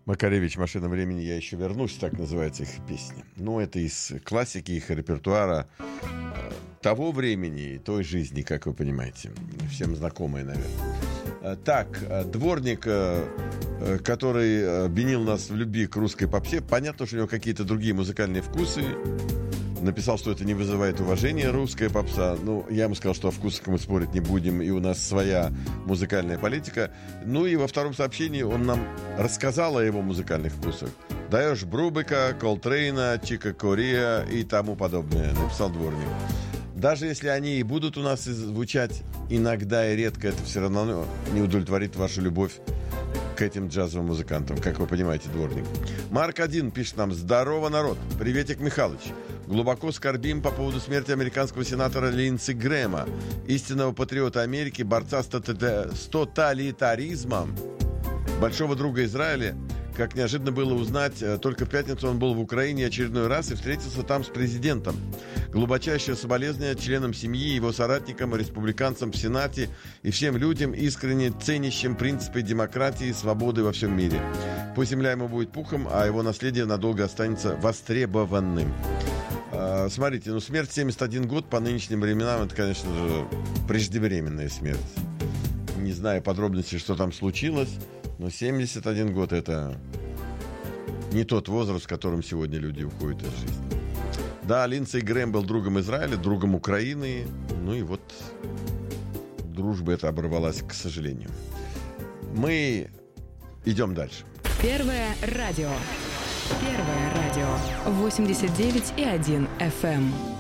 Макаревич, «Машина времени», я еще вернусь, так называется их песня. Ну, это из классики, их репертуара того времени и той жизни, как вы понимаете. Всем знакомые, наверное. Так, дворник, который обвинил нас в любви к русской попсе, понятно, что у него какие-то другие музыкальные вкусы. Написал, что это не вызывает уважения, русская попса. Ну, я ему сказал, что о вкусах мы спорить не будем, и у нас своя музыкальная политика. Ну и во втором сообщении он нам рассказал о его музыкальных вкусах. Даешь Брубека, Колтрейна, Чика Кориа и тому подобное, написал дворник. Даже если они и будут у нас звучать иногда и редко, это все равно не удовлетворит вашу любовь к этим джазовым музыкантам, как вы понимаете, дворник. Марк 1 пишет нам: «Здорово, народ! Приветик, Михалыч! Глубоко скорбим по поводу смерти американского сенатора Линдси Грэма, истинного патриота Америки, борца с тоталитаризмом, большого друга Израиля. Как неожиданно было узнать, только в пятницу он был в Украине очередной раз и встретился там с президентом. Глубочайшее соболезнование членам семьи, его соратникам, республиканцам в Сенате и всем людям, искренне ценящим принципы демократии и свободы во всем мире. Пусть земля ему будет пухом, а его наследие надолго останется востребованным». Смотрите, ну смерть 71 год по нынешним временам, это, конечно же, преждевременная смерть. Не знаю подробностей, что там случилось, но 71 год — это не тот возраст, в котором сегодня люди уходят из жизни. Да, Линдси Грэм был другом Израиля, другом Украины. Ну и вот дружба эта оборвалась, к сожалению. Мы идем дальше. Первое радио. Первое радио. 89,1 FM.